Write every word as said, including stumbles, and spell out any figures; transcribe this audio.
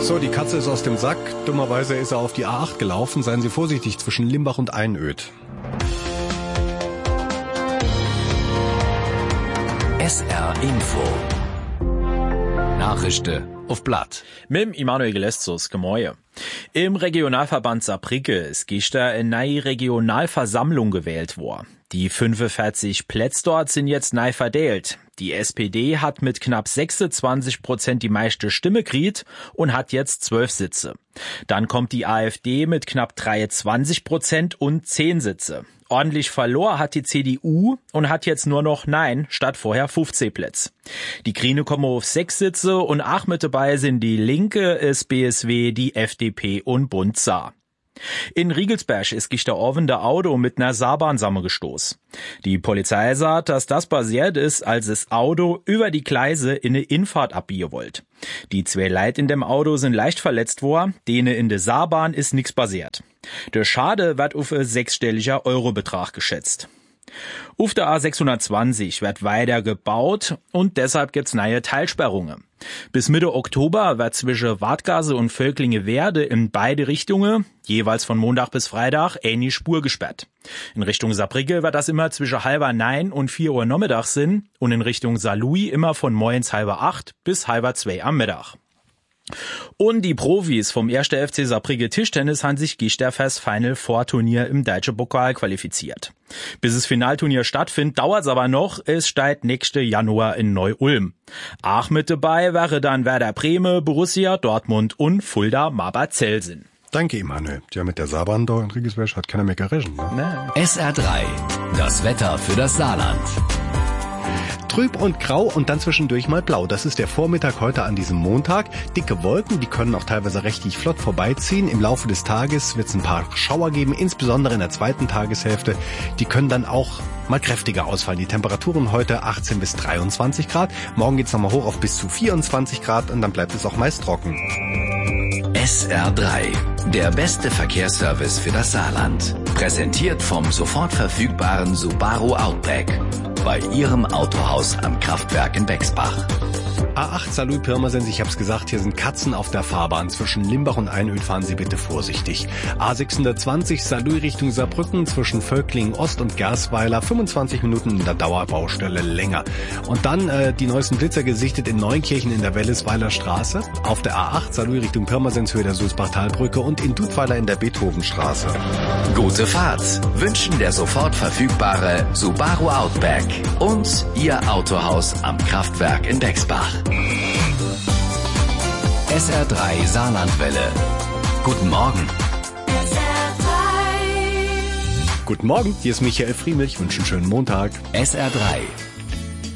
So, die Katze ist aus dem Sack. Dummerweise ist er auf die A acht gelaufen. Seien Sie vorsichtig zwischen Limbach und Einöd. S R Info. Nachrichten auf Blatt. Mit Immanuel Gelestos, gemäue. Im Regionalverband Saarbrücke ist gestern eine neue Regionalversammlung gewählt worden. Die fünfundvierzig Plätze dort sind jetzt neu verteilt. Die S P D hat mit knapp sechsundzwanzig Prozent die meiste Stimme gekriegt und hat jetzt zwölf Sitze. Dann kommt die A f D mit knapp dreiundzwanzig Prozent und zehn Sitze. Ordentlich verloren hat die C D U und hat jetzt nur noch neun statt vorher fünfzehn Plätze. Die Grüne kommen auf sechs Sitze und acht mit dabei sind die Linke, das B S W, die F D P und Bund Saar. In Riegelsberg ist gestern Abend der Auto mit einer Saarbahn zusammengestoßen. Die Polizei sagt, dass das passiert ist, als das Auto über die Gleise in eine Infahrt abbiegen wollte. Die zwei Leute in dem Auto sind leicht verletzt worden, denen in der Saarbahn ist nichts passiert. Der Schade wird auf ein sechsstelliger Eurobetrag geschätzt. Auf der A sechshundertzwanzig wird weiter gebaut und deshalb gibt's neue Teilsperrungen. Bis Mitte Oktober wird zwischen Wartgase und Völklinge-Werde in beide Richtungen, jeweils von Montag bis Freitag, eine Spur gesperrt. In Richtung Saarbrücke wird das immer zwischen halber neun und vier Uhr nachmittags sein und in Richtung Saarlouis immer von morgens halber acht bis halber zwei am Mittag. Und die Profis vom ersten F C Saarbrücke Tischtennis haben sich gestern fürs Final Four Turnier im Deutschen Pokal qualifiziert. Bis das Finalturnier stattfindet, dauert's aber noch. Es steigt nächste Januar in Neu-Ulm. Auch mit dabei wäre dann Werder Bremen, Borussia Dortmund und Fulda Marburg-Zelsen. Danke, Immanuel. Ja, mit der Saarbahn da in Riegelsberg hat keiner mehr gerechnet, ne? Nee. S R drei. Das Wetter für das Saarland. Trüb und grau und dann zwischendurch mal blau. Das ist der Vormittag heute an diesem Montag. Dicke Wolken, die können auch teilweise richtig flott vorbeiziehen. Im Laufe des Tages wird es ein paar Schauer geben, insbesondere in der zweiten Tageshälfte. Die können dann auch mal kräftiger ausfallen. Die Temperaturen heute achtzehn bis dreiundzwanzig Grad. Morgen geht's nochmal hoch auf bis zu vierundzwanzig Grad und dann bleibt es auch meist trocken. S R drei. Der beste Verkehrsservice für das Saarland. Präsentiert vom sofort verfügbaren Subaru Outback. Bei Ihrem Autohaus am Kraftwerk in Bexbach. A acht Saarlouis-Pirmasens, ich hab's gesagt, hier sind Katzen auf der Fahrbahn. Zwischen Limbach und Einöd fahren Sie bitte vorsichtig. A sechshundertzwanzig Saarlouis Richtung Saarbrücken zwischen Völklingen Ost und Gersweiler, fünfundzwanzig Minuten in der Dauerbaustelle länger. Und dann äh, die neuesten Blitzer gesichtet in Neunkirchen in der Wellesweiler Straße, auf der A acht Saarlouis Richtung Pirmasens Höhe der Sulzbachtalbrücke und in Dudweiler in der Beethovenstraße. Gute Fahrt wünschen der sofort verfügbare Subaru Outback und Ihr Autohaus am Kraftwerk in Bexbach. S R drei Saarlandwelle. Guten Morgen. S R drei. Guten Morgen, hier ist Michael Friemel. Ich wünsche einen schönen Montag. S R drei.